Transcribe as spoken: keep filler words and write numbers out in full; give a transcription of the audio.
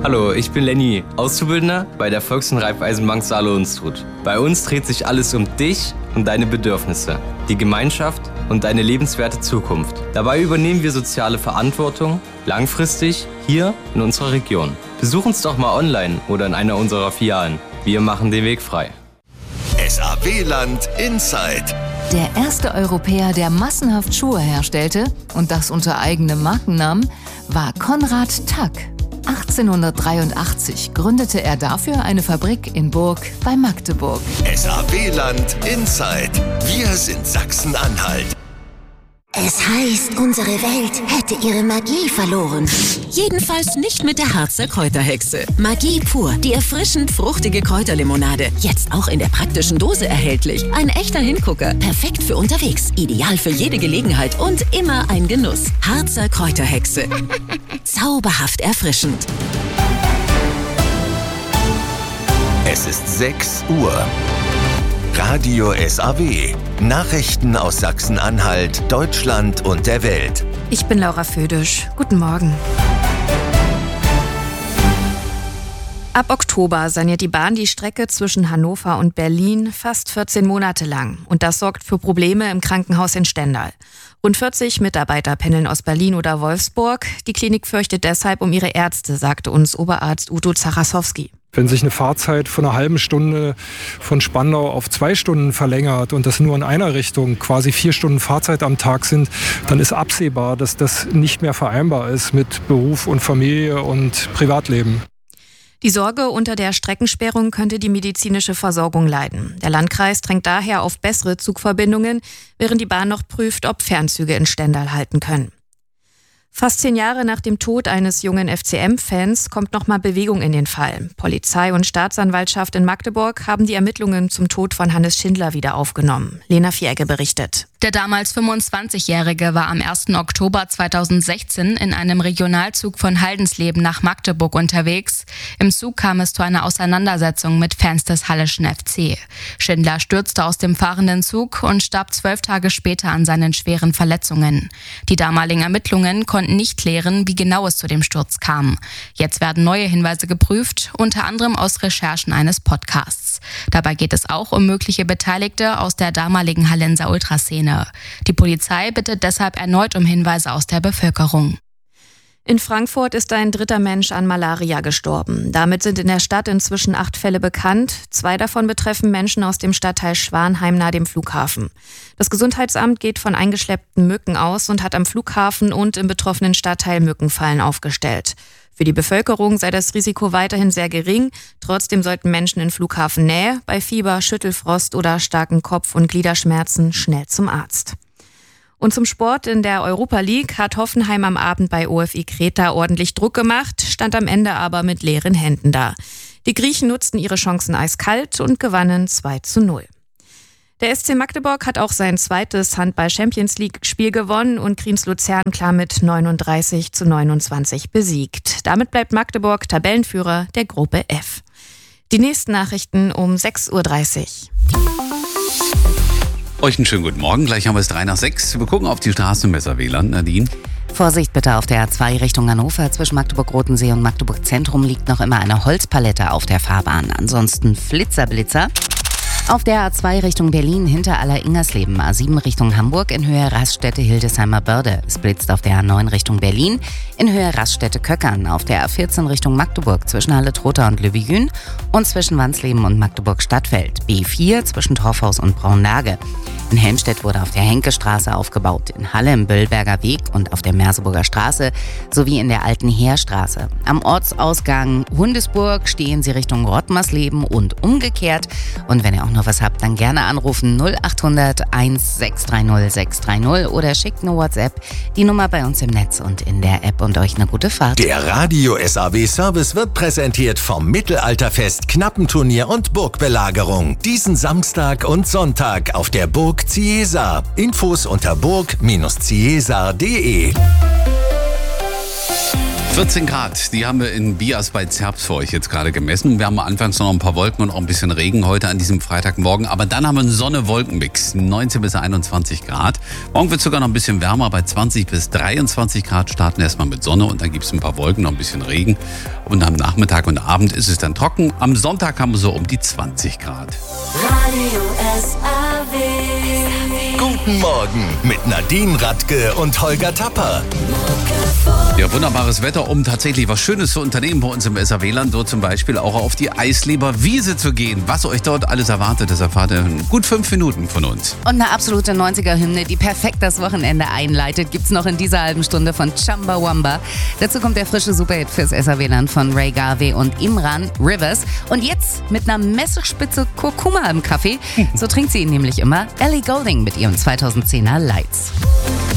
Hallo, ich bin Lenny, Auszubildender bei der Volks- und Raiffeisenbank Saale-Unstrut. Bei uns dreht sich alles um dich und deine Bedürfnisse, die Gemeinschaft und deine lebenswerte Zukunft. Dabei übernehmen wir soziale Verantwortung langfristig hier in unserer Region. Besuch uns doch mal online oder in einer unserer Filialen. Wir machen den Weg frei. S A W-Land Inside. Der erste Europäer, der massenhaft Schuhe herstellte, und das unter eigenem Markennamen, war Konrad Tack. achtzehnhundertdreiundachtzig gründete er dafür eine Fabrik in Burg bei Magdeburg. S A W-Land Inside. Wir sind Sachsen-Anhalt. Es heißt, unsere Welt hätte ihre Magie verloren. Jedenfalls nicht mit der Harzer Kräuterhexe. Magie pur, die erfrischend fruchtige Kräuterlimonade. Jetzt auch in der praktischen Dose erhältlich. Ein echter Hingucker. Perfekt für unterwegs. Ideal für jede Gelegenheit und immer ein Genuss. Harzer Kräuterhexe. Zauberhaft erfrischend. Es ist sechs Uhr. Radio S A W. Nachrichten aus Sachsen-Anhalt, Deutschland und der Welt. Ich bin Laura Födisch. Guten Morgen. Ab Oktober saniert die Bahn die Strecke zwischen Hannover und Berlin fast vierzehn Monate lang. Und das sorgt für Probleme im Krankenhaus in Stendal. Rund vierzig Mitarbeiter pendeln aus Berlin oder Wolfsburg. Die Klinik fürchtet deshalb um ihre Ärzte, sagte uns Oberarzt Udo Zacharszowski. Wenn sich eine Fahrzeit von einer halben Stunde von Spandau auf zwei Stunden verlängert und das nur in einer Richtung, quasi vier Stunden Fahrzeit am Tag sind, dann ist absehbar, dass das nicht mehr vereinbar ist mit Beruf und Familie und Privatleben. Die Sorge unter der Streckensperrung könnte die medizinische Versorgung leiden. Der Landkreis drängt daher auf bessere Zugverbindungen, während die Bahn noch prüft, ob Fernzüge in Stendal halten können. Fast zehn Jahre nach dem Tod eines jungen F C M-Fans kommt nochmal Bewegung in den Fall. Polizei und Staatsanwaltschaft in Magdeburg haben die Ermittlungen zum Tod von Hannes Schindler wieder aufgenommen. Lena Vieregge berichtet. Der damals fünfundzwanzigjährige war am ersten Oktober zweitausendsechzehn in einem Regionalzug von Haldensleben nach Magdeburg unterwegs. Im Zug kam es zu einer Auseinandersetzung mit Fans des Halleschen F C. Schindler stürzte aus dem fahrenden Zug und starb zwölf Tage später an seinen schweren Verletzungen. Die damaligen Ermittlungen konnten nicht klären, wie genau es zu dem Sturz kam. Jetzt werden neue Hinweise geprüft, unter anderem aus Recherchen eines Podcasts. Dabei geht es auch um mögliche Beteiligte aus der damaligen Hallenser Ultraszene. Die Polizei bittet deshalb erneut um Hinweise aus der Bevölkerung. In Frankfurt ist ein dritter Mensch an Malaria gestorben. Damit sind in der Stadt inzwischen acht Fälle bekannt. Zwei davon betreffen Menschen aus dem Stadtteil Schwanheim nahe dem Flughafen. Das Gesundheitsamt geht von eingeschleppten Mücken aus und hat am Flughafen und im betroffenen Stadtteil Mückenfallen aufgestellt. Für die Bevölkerung sei das Risiko weiterhin sehr gering. Trotzdem sollten Menschen in Flughafennähe bei Fieber, Schüttelfrost oder starken Kopf- und Gliederschmerzen schnell zum Arzt. Und zum Sport: in der Europa League hat Hoffenheim am Abend bei O F I Kreta ordentlich Druck gemacht, stand am Ende aber mit leeren Händen da. Die Griechen nutzten ihre Chancen eiskalt und gewannen zwei zu null. Der S C Magdeburg hat auch sein zweites Handball-Champions-League-Spiel gewonnen und Kriens Luzern klar mit neununddreißig zu neunundzwanzig besiegt. Damit bleibt Magdeburg Tabellenführer der Gruppe F. Die nächsten Nachrichten um sechs Uhr dreißig. Euch einen schönen guten Morgen. Gleich haben wir es drei nach sechs. Wir gucken auf die Straßen im S A W-Land. Nadine? Vorsicht bitte auf der A zwei Richtung Hannover. Zwischen Magdeburg-Rotensee und Magdeburg-Zentrum liegt noch immer eine Holzpalette auf der Fahrbahn. Ansonsten Flitzerblitzer. Auf der A zwei Richtung Berlin hinter Aller-Ingersleben, A sieben Richtung Hamburg in Höhe Raststätte Hildesheimer Börde. Es blitzt auf der A neun Richtung Berlin in Höhe Raststätte Köckern. Auf der A vierzehn Richtung Magdeburg zwischen Halle-Trotha und Löwy-Jün und zwischen Wansleben und Magdeburg-Stadtfeld. B vier zwischen Torfhaus und Braunlage. In Helmstedt wurde auf der Henkestraße aufgebaut, in Halle im Böllberger Weg und auf der Merseburger Straße sowie in der Alten Heerstraße. Am Ortsausgang Hundesburg stehen Sie Richtung Rottmarsleben und umgekehrt. Und wenn ihr auch noch was habt, dann gerne anrufen null acht hundert eins sechs drei null sechs drei null oder schickt eine WhatsApp, die Nummer bei uns im Netz und in der App, und euch eine gute Fahrt. Der Radio S A W Service wird präsentiert vom Mittelalterfest, Knappenturnier und Burgbelagerung. Diesen Samstag und Sonntag auf der Burg Ciesar. Infos unter burg Bindestrich ciesar punkt de. vierzehn Grad, die haben wir in Bias bei Zerbst für euch jetzt gerade gemessen. Wir haben anfangs noch ein paar Wolken und auch ein bisschen Regen heute an diesem Freitagmorgen. Aber dann haben wir einen Sonne-Wolken-Mix, neunzehn bis einundzwanzig Grad. Morgen wird es sogar noch ein bisschen wärmer, bei zwanzig bis dreiundzwanzig Grad. Starten erstmal mit Sonne und dann gibt es ein paar Wolken, noch ein bisschen Regen. Und am Nachmittag und Abend ist es dann trocken. Am Sonntag haben wir so um die zwanzig Grad. Radio S A W. Guten Morgen mit Nadine Radke und Holger Tapper. Ja, wunderbares Wetter, um tatsächlich was Schönes zu unternehmen bei uns im S A W-Land. So zum Beispiel auch auf die Eisleber Wiese zu gehen. Was euch dort alles erwartet, das erfahrt ihr in gut fünf Minuten von uns. Und eine absolute neunziger-Hymne, die perfekt das Wochenende einleitet, gibt's noch in dieser halben Stunde von Chumbawamba. Dazu kommt der frische Superhit fürs S A W-Land von Ray Garvey und Imran, Rivers. Und jetzt mit einer Messerspitze Kurkuma im Kaffee. So trinkt sie ihn nämlich immer. Ellie Goulding mit ihrem zweitausendzehner Lights.